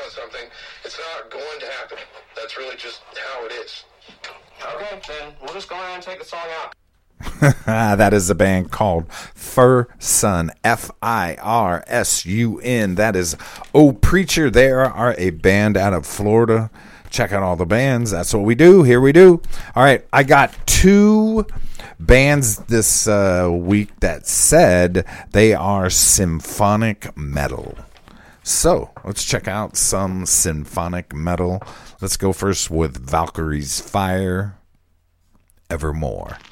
want something, it's not going to happen. That's really just how it is. Okay, then we'll just go ahead and take the song out. That is a band called Firsun, Firsun. That is Oh Preacher. They are a band out of Florida. Check out all the bands. That's what we do. Here we do. All right, I got 2 bands this week that said they are symphonic metal. So let's check out some symphonic metal. Let's go first with Valkyrie's Fire, Evermore.